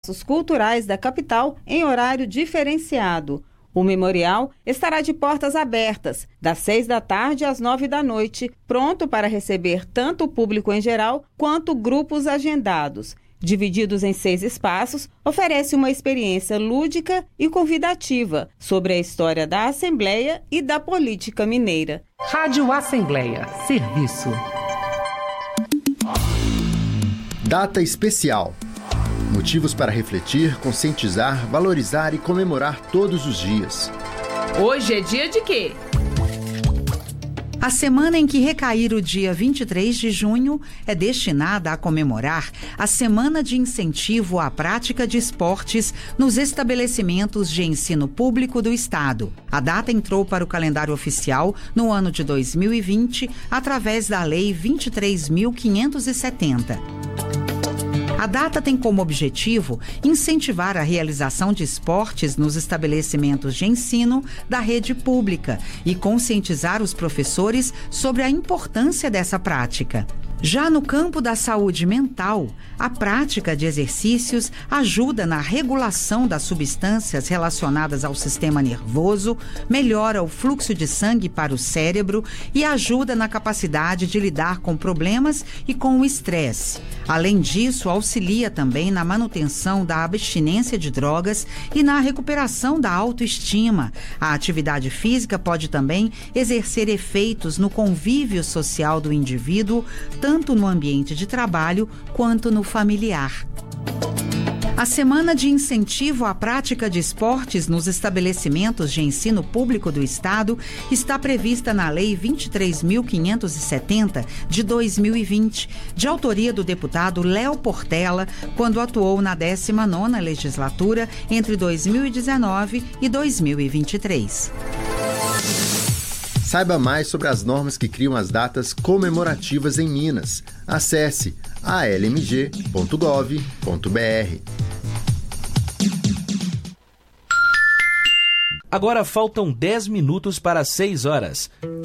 espaços culturais da capital em horário diferenciado. O memorial estará de portas abertas, das 6 da tarde às 9 da noite, pronto para receber tanto o público em geral quanto grupos agendados. Divididos em 6 espaços, oferece uma experiência lúdica e convidativa sobre a história da Assembleia e da política mineira. Rádio Assembleia. Serviço. Data especial. Motivos para refletir, conscientizar, valorizar e comemorar todos os dias. Hoje é dia de quê? A semana em que recair o dia 23 de junho é destinada a comemorar a Semana de Incentivo à Prática de Esportes nos estabelecimentos de ensino público do Estado. A data entrou para o calendário oficial no ano de 2020 através da Lei 23.570. A data tem como objetivo incentivar a realização de esportes nos estabelecimentos de ensino da rede pública e conscientizar os professores sobre a importância dessa prática. Já no campo da saúde mental, a prática de exercícios ajuda na regulação das substâncias relacionadas ao sistema nervoso, melhora o fluxo de sangue para o cérebro e ajuda na capacidade de lidar com problemas e com o estresse. Além disso, auxilia também na manutenção da abstinência de drogas e na recuperação da autoestima. A atividade física pode também exercer efeitos no convívio social do indivíduo, tanto no ambiente de trabalho quanto no familiar. A Semana de Incentivo à Prática de Esportes nos estabelecimentos de ensino público do Estado está prevista na Lei 23.570 de 2020, de autoria do deputado Léo Portela, quando atuou na 19ª legislatura entre 2019 e 2023. Saiba mais sobre as normas que criam as datas comemorativas em Minas. Acesse almg.gov.br. Agora faltam 10 minutos para 6 horas.